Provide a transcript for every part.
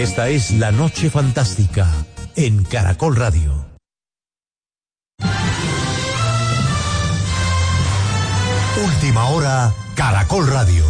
Esta es La Noche Fantástica en Caracol Radio. Última hora, Caracol Radio.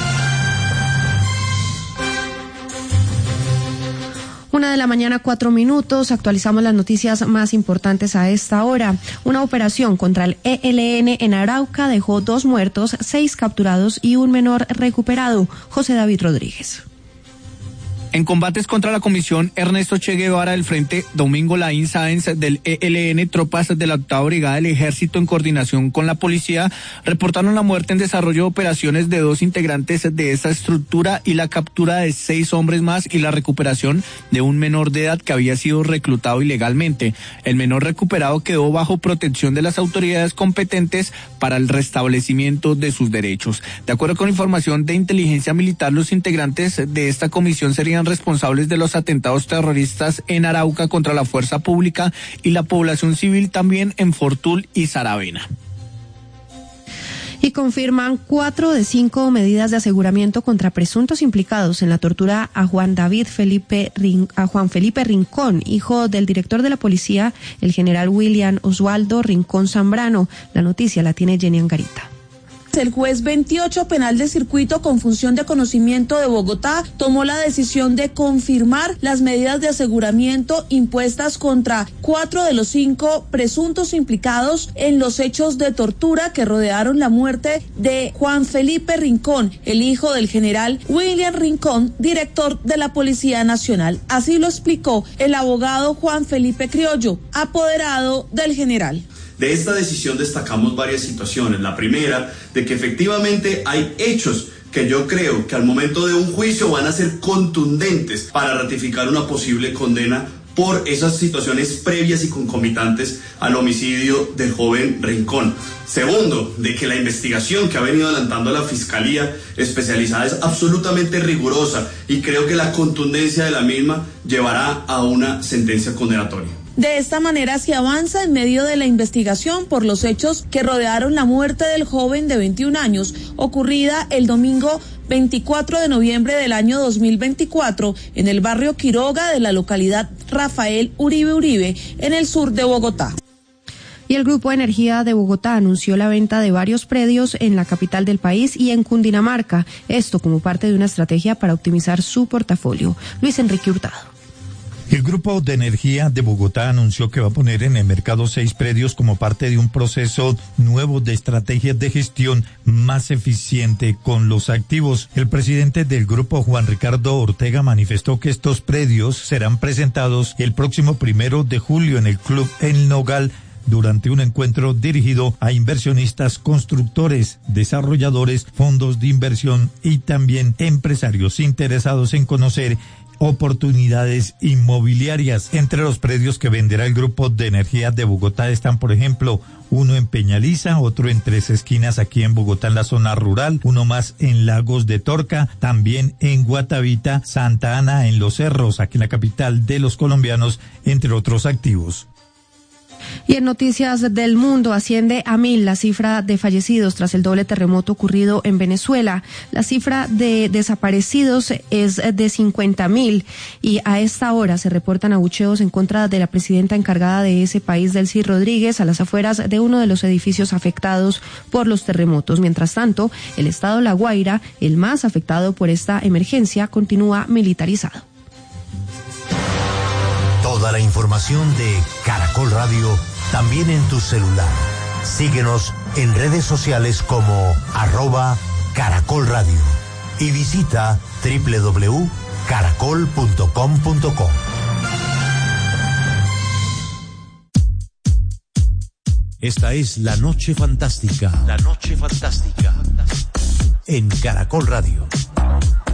1:04 a.m. Actualizamos las noticias más importantes a esta hora. Una operación contra el ELN en Arauca dejó 2 muertos, 6 capturados y un menor recuperado. José David Rodríguez. En combates contra la comisión Ernesto Che Guevara del Frente Domingo Laín Sáenz del ELN, tropas de la 8ª Brigada del Ejército en coordinación con la policía reportaron la muerte en desarrollo de operaciones de 2 integrantes de esta estructura y la captura de 6 hombres más y la recuperación de un menor de edad que había sido reclutado ilegalmente. El menor recuperado quedó bajo protección de las autoridades competentes para el restablecimiento de sus derechos. De acuerdo con información de inteligencia militar, los integrantes de esta comisión serían responsables de los atentados terroristas en Arauca contra la fuerza pública y la población civil, también en Fortul y Saravena. Y confirman 4 de 5 medidas de aseguramiento contra presuntos implicados en la tortura a Juan Felipe Rincón, hijo del director de la policía, el general William Oswaldo Rincón Zambrano. La noticia la tiene Jenny Angarita. El juez 28 penal de circuito con función de conocimiento de Bogotá tomó la decisión de confirmar las medidas de aseguramiento impuestas contra 4 de los 5 presuntos implicados en los hechos de tortura que rodearon la muerte de Juan Felipe Rincón, el hijo del general William Rincón, director de la Policía Nacional. Así lo explicó el abogado Juan Felipe Criollo, apoderado del general. De esta decisión destacamos varias situaciones. La primera, de que efectivamente hay hechos que yo creo que al momento de un juicio van a ser contundentes para ratificar una posible condena por esas situaciones previas y concomitantes al homicidio del joven Rincón. Segundo, de que la investigación que ha venido adelantando la Fiscalía Especializada es absolutamente rigurosa y creo que la contundencia de la misma llevará a una sentencia condenatoria. De esta manera se avanza en medio de la investigación por los hechos que rodearon la muerte del joven de 21 años, ocurrida el domingo 24 de noviembre del año 2024 en el barrio Quiroga de la localidad Rafael Uribe, en el sur de Bogotá. Y el Grupo de Energía de Bogotá anunció la venta de varios predios en la capital del país y en Cundinamarca, esto como parte de una estrategia para optimizar su portafolio. Luis Enrique Hurtado. El Grupo de Energía de Bogotá anunció que va a poner en el mercado 6 predios como parte de un proceso nuevo de estrategias de gestión más eficiente con los activos. El presidente del grupo, Juan Ricardo Ortega, manifestó que estos predios serán presentados el próximo 1 de julio en el Club El Nogal, durante un encuentro dirigido a inversionistas, constructores, desarrolladores, fondos de inversión y también empresarios interesados en conocer oportunidades inmobiliarias. Entre los predios que venderá el Grupo de Energía de Bogotá están, por ejemplo, uno en Peñaliza, otro en 3 Esquinas aquí en Bogotá en la zona rural, uno más en Lagos de Torca, también en Guatavita, Santa Ana en Los Cerros, aquí en la capital de los colombianos, entre otros activos. Y en noticias del mundo, asciende a 1.000 la cifra de fallecidos tras el doble terremoto ocurrido en Venezuela. La cifra de desaparecidos es de 50.000 y a esta hora se reportan abucheos en contra de la presidenta encargada de ese país, Delcy Rodríguez, a las afueras de uno de los edificios afectados por los terremotos. Mientras tanto, el estado La Guaira, el más afectado por esta emergencia, continúa militarizado. Toda la información de Caracol Radio también en tu celular. Síguenos en redes sociales como @Caracol Radio y visita www.caracol.com.co. Esta es La Noche Fantástica. La Noche Fantástica en Caracol Radio.